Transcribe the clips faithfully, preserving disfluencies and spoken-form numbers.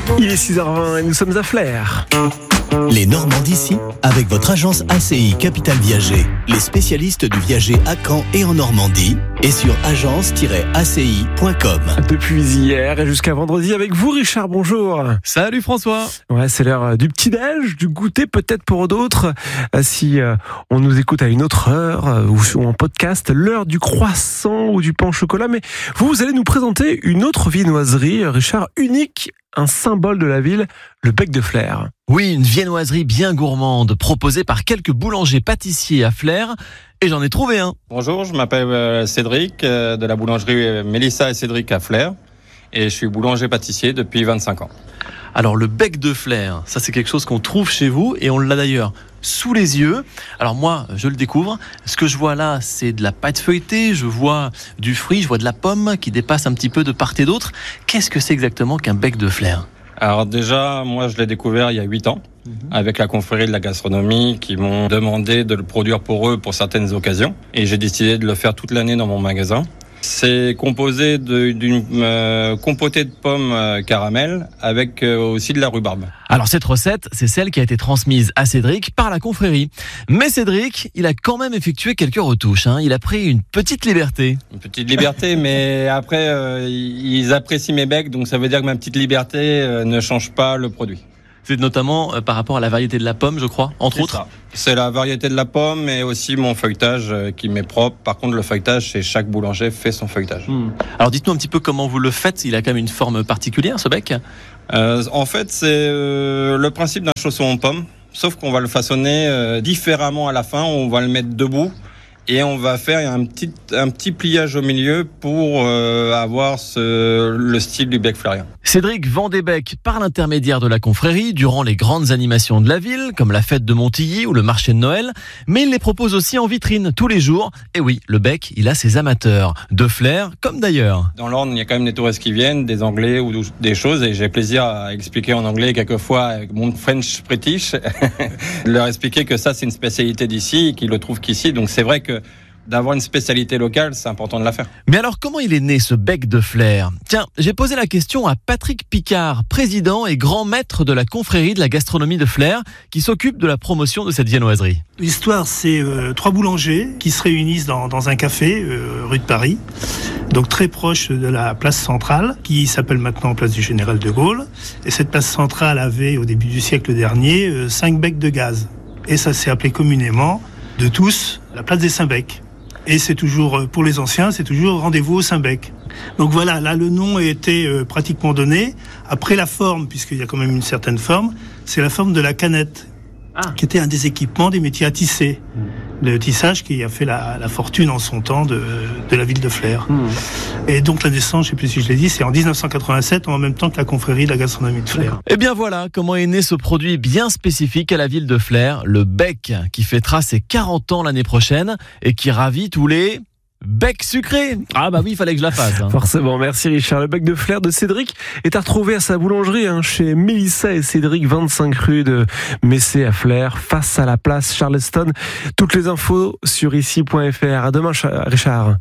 Il est six heures vingt et nous sommes à Flers. Les Normands d'ici, avec votre agence A C I Capital Viager, les spécialistes du viager à Caen et en Normandie, et sur agence tiret a c i point com. Depuis hier et jusqu'à vendredi avec vous, Richard, bonjour. Salut François. Ouais, c'est l'heure du petit-déj, du goûter peut-être pour d'autres. Si euh, on nous écoute à une autre heure euh, ou en podcast, l'heure du croissant ou du pain au chocolat. Mais vous, vous allez nous présenter une autre viennoiserie, Richard, unique, un symbole de la ville, le Bec de Flers. Oui, une viennoiserie bien gourmande, proposée par quelques boulangers pâtissiers à Flers. Et j'en ai trouvé un. Bonjour, je m'appelle Cédric, euh, de la boulangerie Mélissa et Cédric à Flers. Et je suis boulanger-pâtissier depuis vingt-cinq ans. Alors le Bec de Flers, ça c'est quelque chose qu'on trouve chez vous et on l'a d'ailleurs sous les yeux. Alors moi, je le découvre. Ce que je vois là, c'est de la pâte feuilletée, je vois du fruit, je vois de la pomme qui dépasse un petit peu de part et d'autre. Qu'est-ce que c'est exactement qu'un Bec de Flers ? Alors déjà, moi je l'ai découvert il y a huit ans, mmh. avec la confrérie de la gastronomie qui m'ont demandé de le produire pour eux pour certaines occasions. Et j'ai décidé de le faire toute l'année dans mon magasin. C'est composé de, d'une euh, compotée de pommes euh, caramel avec euh, aussi de la rhubarbe. Alors cette recette, c'est celle qui a été transmise à Cédric par la confrérie. Mais Cédric, il a quand même effectué quelques retouches. Hein. Il a pris une petite liberté. Une petite liberté, mais après, euh, ils apprécient mes becs, donc ça veut dire que ma petite liberté euh, ne change pas le produit. C'est notamment euh, par rapport à la variété de la pomme, je crois, entre c'est autres. Ça. C'est la variété de la pomme et aussi mon feuilletage euh, qui m'est propre. Par contre, le feuilletage, c'est chaque boulanger fait son feuilletage. Mmh. Alors dites-nous un petit peu comment vous le faites. Il a quand même une forme particulière, ce bec. Euh, en fait, c'est euh, le principe d'un chausson en pomme, sauf qu'on va le façonner euh, différemment à la fin. On va le mettre debout et on va faire un petit, un petit pliage au milieu pour euh, avoir ce, le style du bec fleurien. Cédric vend des becs par l'intermédiaire de la confrérie durant les grandes animations de la ville, comme la fête de Montilly ou le marché de Noël, mais il les propose aussi en vitrine tous les jours. Et oui, le bec, il a ses amateurs, de Flers comme d'ailleurs. Dans l'Orne, il y a quand même des touristes qui viennent, des Anglais ou des choses, et j'ai plaisir à expliquer en anglais quelquefois avec mon French British, leur expliquer que ça c'est une spécialité d'ici, qu'ils le trouvent qu'ici, donc c'est vrai que d'avoir une spécialité locale, c'est important de la faire. Mais alors, comment il est né ce Bec de Flers ? Tiens, j'ai posé la question à Patrick Picard, président et grand maître de la confrérie de la gastronomie de Flers, qui s'occupe de la promotion de cette viennoiserie. L'histoire, c'est euh, trois boulangers qui se réunissent dans, dans un café, euh, rue de Paris, donc très proche de la place centrale, qui s'appelle maintenant place du Général de Gaulle. Et cette place centrale avait, au début du siècle dernier, euh, cinq becs de gaz. Et ça s'est appelé communément, de tous, la place des Cinq-Becs. Et c'est toujours, pour les anciens, c'est toujours rendez-vous au Saint-Bec. Donc voilà, là le nom a été euh, pratiquement donné. Après la forme, puisqu'il y a quand même une certaine forme, c'est la forme de la canette, ah. qui était un des équipements des métiers à tisser. Mmh. Le tissage qui a fait la, la fortune en son temps de, de la ville de Flers. Mmh. Et donc la naissance, je ne sais plus si je l'ai dit, c'est en dix-neuf cent quatre-vingt-sept, en même temps que la confrérie de la gastronomie de Flers. Et bien voilà comment est né ce produit bien spécifique à la ville de Flers, le bec, qui fêtera ses quarante ans l'année prochaine et qui ravit tous les... Bec sucré. Ah bah oui, il fallait que je la fasse. Hein. Forcément, merci Richard. Le Bec de Flers de Cédric est à retrouver à sa boulangerie, hein, chez Mélissa et Cédric, vingt-cinq rue de Messé à Flers, face à la place Charleston. Toutes les infos sur ici point f r. À demain, Richard.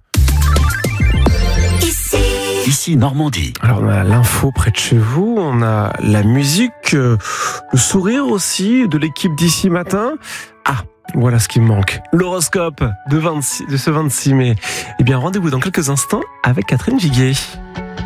Ici, ici Normandie. Alors on a l'info près de chez vous, on a la musique, euh, le sourire aussi de l'équipe d'ici matin. Ah, voilà ce qui me manque. L'horoscope de, vingt-six, de ce vingt-six mai. Eh bien, rendez-vous dans quelques instants avec Catherine Viguier.